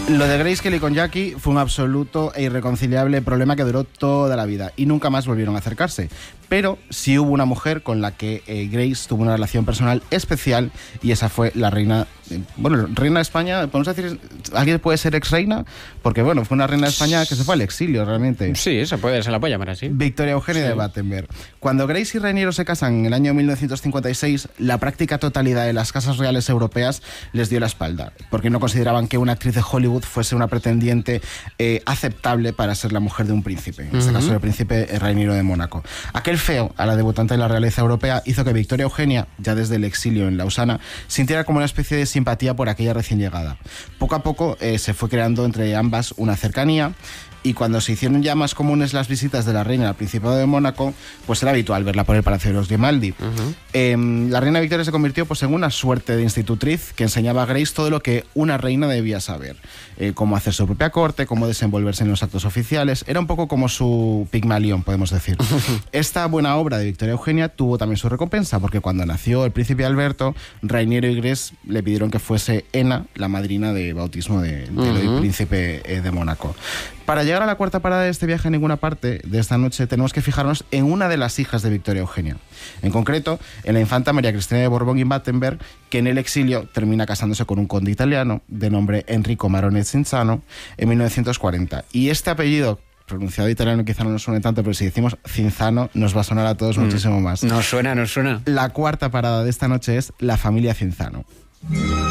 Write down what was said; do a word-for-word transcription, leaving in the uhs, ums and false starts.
Lo de Grace Kelly con Jackie fue un absoluto e irreconciliable problema que duró toda la vida y nunca más volvieron a acercarse. Pero sí hubo una mujer con la que eh, Grace tuvo una relación personal especial y esa fue la reina, eh, bueno, reina de España, podemos decir, ¿alguien puede ser ex reina? Porque bueno, fue una reina de España que se fue al exilio realmente. Sí, se puede, se la puede llamar así. Victoria Eugenia Sí. de Battenberg. Cuando Grace y Rainiero se casan en el año mil novecientos cincuenta y seis, la práctica totalidad de las casas reales europeas les dio la espalda, porque no consideraban que una actriz de Hollywood fuese una pretendiente eh, aceptable para ser la mujer de un príncipe, en este uh-huh. caso el príncipe Rainiero de Mónaco. Aquel feo a la debutante de la realeza europea hizo que Victoria Eugenia, ya desde el exilio en Lausana, sintiera como una especie de simpatía por aquella recién llegada. Poco a poco eh, se fue creando entre ambas una cercanía, y cuando se hicieron ya más comunes las visitas de la reina al Principado de Mónaco, pues era habitual verla por el Palacio de los Grimaldi. Uh-huh. Eh, la reina Victoria se convirtió pues, en una suerte de institutriz que enseñaba a Grace todo lo que una reina debía saber. Eh, cómo hacer su propia corte, cómo desenvolverse en los actos oficiales. Era un poco como su Pigmalión, podemos decir. Uh-huh. Esta buena obra de Victoria Eugenia tuvo también su recompensa, porque cuando nació el príncipe Alberto, Rainiero y Grace le pidieron que fuese Ena la madrina de bautismo de, de, uh-huh. del príncipe eh, de Mónaco. Para llegar a la cuarta parada de este viaje a ninguna parte de esta noche tenemos que fijarnos en una de las hijas de Victoria Eugenia. En concreto, en la infanta María Cristina de Borbón y Battenberg, que en el exilio termina casándose con un conde italiano de nombre Enrico Marone Cinzano en mil novecientos cuarenta. Y este apellido, pronunciado italiano quizá no nos suene tanto, pero si decimos Cinzano nos va a sonar a todos mm. muchísimo más. Nos suena, nos suena. La cuarta parada de esta noche es la familia Cinzano.